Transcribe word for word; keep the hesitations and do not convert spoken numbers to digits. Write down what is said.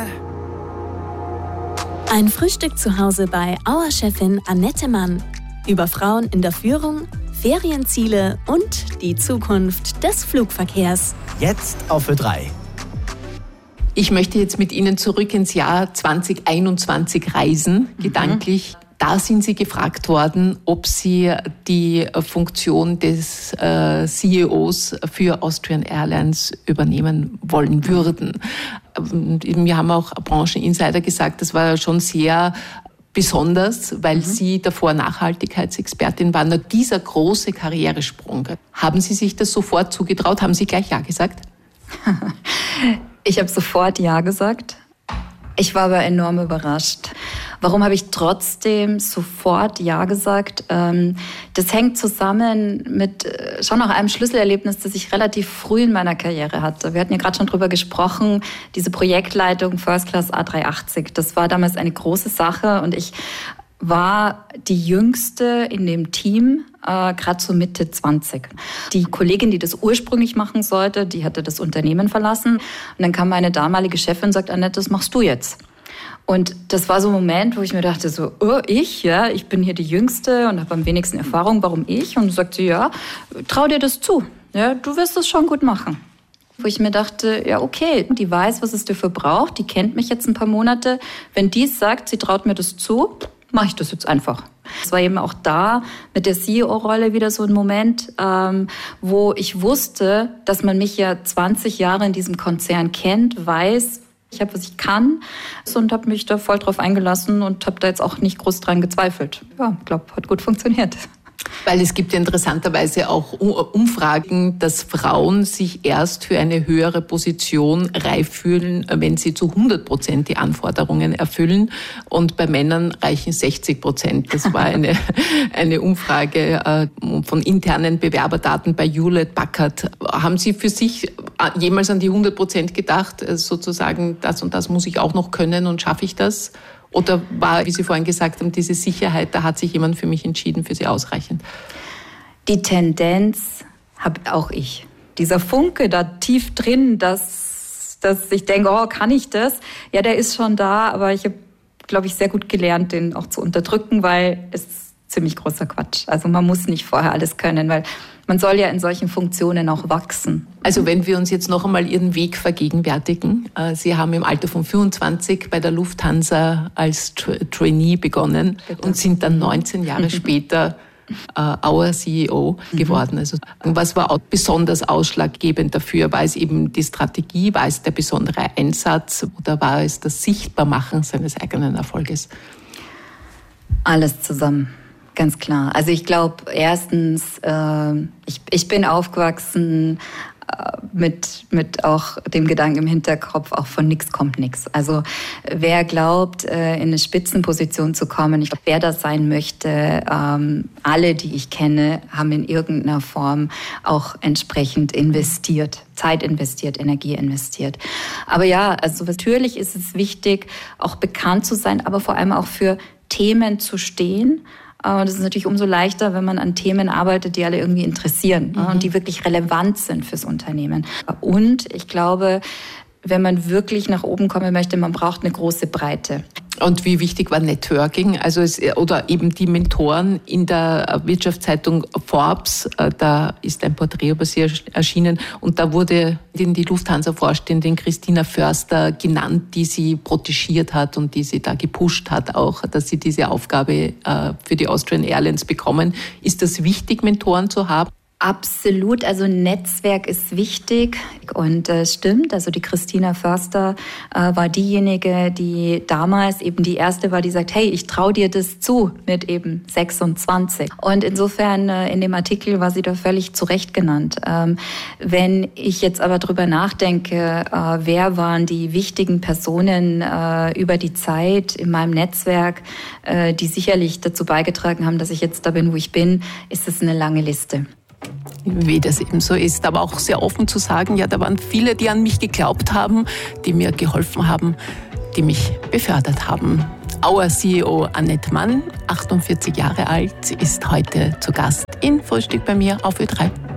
Ein Frühstück zu Hause bei Auer-Chefin Annette Mann. Über Frauen in der Führung, Ferienziele und die Zukunft des Flugverkehrs. Jetzt auf Ö drei. Ich möchte jetzt mit Ihnen zurück ins Jahr zwanzig einundzwanzig reisen, mhm. gedanklich. Da sind Sie gefragt worden, ob Sie die Funktion des äh, C E Os für Austrian Airlines übernehmen wollen würden. Wir haben auch Brancheninsider gesagt, das war schon sehr besonders, weil mhm. Sie davor Nachhaltigkeitsexpertin waren. Nur dieser große Karrieresprung. Haben Sie sich das sofort zugetraut? Haben Sie gleich Ja gesagt? Ich habe sofort Ja gesagt. Ich war aber enorm überrascht. Warum habe ich trotzdem sofort Ja gesagt? Das hängt zusammen mit schon auch einem Schlüsselerlebnis, das ich relativ früh in meiner Karriere hatte. Wir hatten ja gerade schon drüber gesprochen, diese Projektleitung First Class A dreihundertachtzig. Das war damals eine große Sache und ich war die Jüngste in dem Team, äh, gerade so Mitte zwanzig. Die Kollegin, die das ursprünglich machen sollte, die hatte das Unternehmen verlassen. Und dann kam meine damalige Chefin und sagt, Annette, das machst du jetzt. Und das war so ein Moment, wo ich mir dachte, so, oh, ich, ja, ich bin hier die Jüngste und habe am wenigsten Erfahrung, warum ich? Und sagt sie, ja, trau dir das zu, ja, du wirst es schon gut machen. Wo ich mir dachte, ja, okay, die weiß, was es dafür braucht, die kennt mich jetzt ein paar Monate. Wenn die sagt, sie traut mir das zu, mache ich das jetzt einfach. Es war eben auch da mit der C E O-Rolle wieder so ein Moment, ähm, wo ich wusste, dass man mich ja zwanzig Jahre in diesem Konzern kennt, weiß, ich habe, was ich kann und habe mich da voll drauf eingelassen und habe da jetzt auch nicht groß dran gezweifelt. Ja, ich glaube, hat gut funktioniert. Weil es gibt ja interessanterweise auch Umfragen, dass Frauen sich erst für eine höhere Position reif fühlen, wenn sie zu hundert Prozent die Anforderungen erfüllen. Und bei Männern reichen sechzig Prozent. Das war eine, eine Umfrage von internen Bewerberdaten bei Hewlett Packard. Haben Sie für sich jemals an die hundert Prozent gedacht, sozusagen, das und das muss ich auch noch können und schaffe ich das? Oder war, wie Sie vorhin gesagt haben, diese Sicherheit, da hat sich jemand für mich entschieden, für Sie ausreichend? Die Tendenz habe auch ich. Dieser Funke da tief drin, dass, dass ich denke, oh, kann ich das? Ja, der ist schon da, aber ich habe, glaube ich, sehr gut gelernt, den auch zu unterdrücken, weil es ziemlich großer Quatsch. Also man muss nicht vorher alles können, weil man soll ja in solchen Funktionen auch wachsen. Also wenn wir uns jetzt noch einmal Ihren Weg vergegenwärtigen. Sie haben im Alter von fünfundzwanzig bei der Lufthansa als Tra- Trainee begonnen Bitte. Und sind dann neunzehn Jahre später äh, Auer C E O geworden. Also was war auch besonders ausschlaggebend dafür? War es eben die Strategie, war es der besondere Einsatz oder war es das Sichtbarmachen seines eigenen Erfolges? Alles zusammen. Ganz klar. Also ich glaube, erstens, äh, ich, ich bin aufgewachsen äh, mit, mit auch dem Gedanken im Hinterkopf, auch von nichts kommt nichts. Also wer glaubt, äh, in eine Spitzenposition zu kommen, ich glaube, wer das sein möchte, ähm, alle, die ich kenne, haben in irgendeiner Form auch entsprechend investiert. Zeit investiert, Energie investiert. Aber ja, also natürlich ist es wichtig, auch bekannt zu sein, aber vor allem auch für Themen zu stehen. Und das ist natürlich umso leichter, wenn man an Themen arbeitet, die alle irgendwie interessieren, mhm. und die wirklich relevant sind fürs Unternehmen. Und ich glaube, wenn man wirklich nach oben kommen möchte, man braucht eine große Breite. Und wie wichtig war Networking? Also es, oder eben die Mentoren in der Wirtschaftszeitung Forbes, da ist ein Porträt über Sie erschienen und da wurde die Lufthansa-Vorständin Christina Förster genannt, die sie protegiert hat und die sie da gepusht hat auch, dass sie diese Aufgabe für die Austrian Airlines bekommen. Ist das wichtig, Mentoren zu haben? Absolut, also Netzwerk ist wichtig und es äh, stimmt, also die Christina Förster äh, war diejenige, die damals eben die erste war, die sagt, hey, ich traue dir das zu mit eben sechsundzwanzig. Und insofern äh, in dem Artikel war sie da völlig zu Recht genannt. Ähm, wenn ich jetzt aber drüber nachdenke, äh, wer waren die wichtigen Personen äh, über die Zeit in meinem Netzwerk, äh, die sicherlich dazu beigetragen haben, dass ich jetzt da bin, wo ich bin, ist es eine lange Liste. Wie das eben so ist, aber auch sehr offen zu sagen, ja, da waren viele, die an mich geglaubt haben, die mir geholfen haben, die mich befördert haben. Auer C E O Annette Mann, achtundvierzig Jahre alt, ist heute zu Gast in Frühstück bei mir auf Ö drei.